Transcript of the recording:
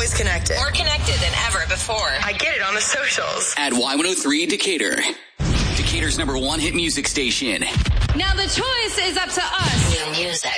always connected. More connected than ever before. I get it on the socials. At Y103 Decatur. Decatur's #1 hit music station. Now the choice is up to us. New music.